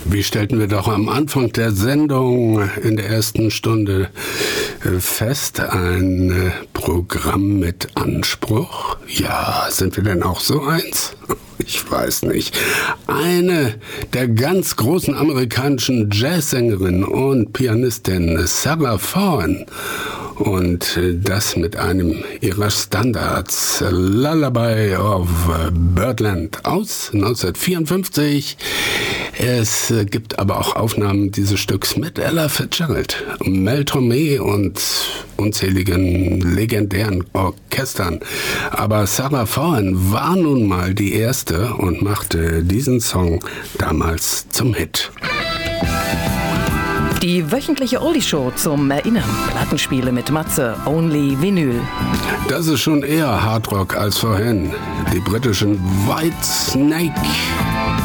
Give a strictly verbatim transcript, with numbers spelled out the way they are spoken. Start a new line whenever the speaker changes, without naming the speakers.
Wie stellten wir doch am Anfang der Sendung in der ersten Stunde fest, ein Programm mit Anspruch? Ja, sind wir denn auch so eins? Ich weiß nicht. Eine der ganz großen amerikanischen Jazzsängerinnen und Pianistin Sarah Vaughan. Und das mit einem ihrer Standards, Lullaby of Birdland aus neunzehnhundertvierundfünfzig. Es gibt aber auch Aufnahmen dieses Stücks mit Ella Fitzgerald, Mel Tormé und unzähligen legendären Orchestern. Aber Sarah Vaughan war nun mal die erste und machte diesen Song damals zum Hit.
Die wöchentliche Oldie-Show zum Erinnern. Plattenspiele mit Matze, Only Vinyl.
Das ist schon eher Hardrock als vorhin. Die britischen Whitesnake.